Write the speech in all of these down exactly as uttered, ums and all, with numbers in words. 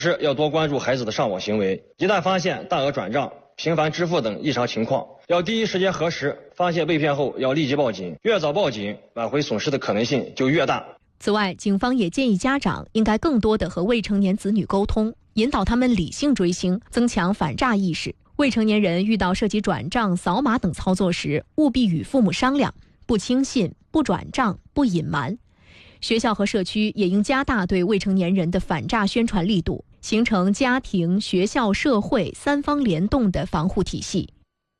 是要多关注孩子的上网行为，一旦发现大额转账、频繁支付等异常情况，要第一时间核实，发现被骗后要立即报警，越早报警，挽回损失的可能性就越大。 此外，警方也建议家长应该更多地和未成年子女沟通，引导他们理性追星，增强反诈意识。未成年人遇到涉及转账、扫码等操作时，务必与父母商量，不轻信、不转账、不隐瞒。学校和社区也应加大对未成年人的反诈宣传力度，形成家庭、学校、社会三方联动的防护体系。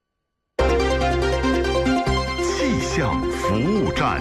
气象服务站，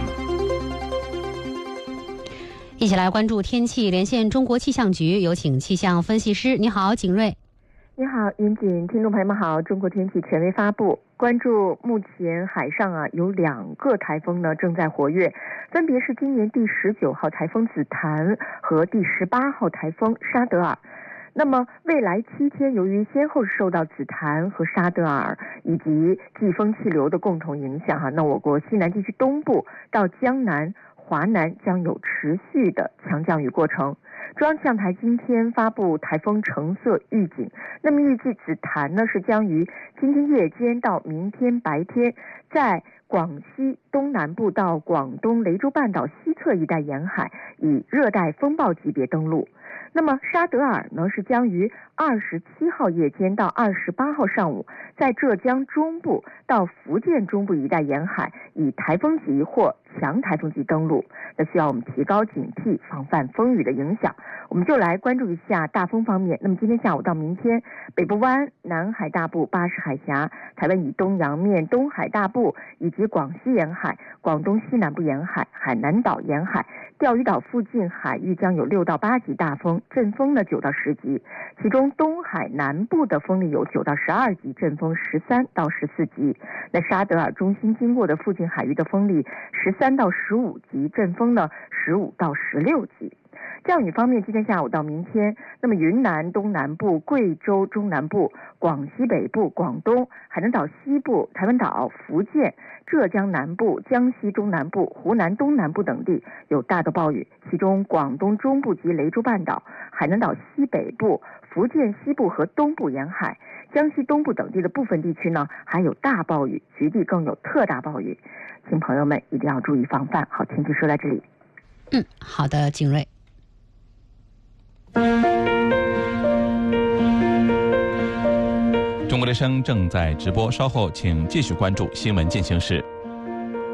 一起来关注天气，连线中国气象局，有请气象分析师。你好，景瑞。 你好，云锦，听众朋友们好。中国天气权威发布，关注目前海上啊有两个台风呢正在活跃，分别是今年第十九号台风紫檀和第十八号台风沙德尔。那么未来七天，由于先后受到紫檀和沙德尔以及季风气流的共同影响哈，那我国西南地区东部到江南、华南将有持续的强降雨过程。中央气象台今天发布台风橙色预警，那么预计紫檀呢是将于今天夜间到明天白天在广西东南部到广东雷州半岛西侧一带沿海以热带风暴级别登陆。那么沙德尔呢是将于二十七号夜间到二十八号上午在浙江中部到福建中部一带沿海以台风级或强台风级登陆，那需要我们提高警惕，防范风雨的影响。我们就来关注一下大风方面。那么今天下午到明天，北部湾、南海大部、巴士海峡、台湾以东洋面、东海大部以及广西沿海、广东西南部沿海、海南岛沿海、钓鱼岛附近海域将有六到八级大风，阵风呢九到十级，其中东海南部的风力有九到十二级，阵风十三到十四级。那沙德尔中心经过的附近海域的风力十三到十五级，阵风呢十五到十六级。降雨方面，今天下午到明天，那么云南东南部、贵州中南部、广西北部、广东、海南岛西部、台湾岛、福建、浙江南部、江西中南部、湖南东南部等地有大到暴雨，其中广东中部及雷州半岛、海南岛西北部、福建西部和东部沿海、江西东部等地的部分地区呢还有大暴雨，局地更有特大暴雨，请朋友们一定要注意防范。好，天气说到这里。 嗯，好的，景瑞。 中国之声正在直播，稍后请继续关注新闻进行时。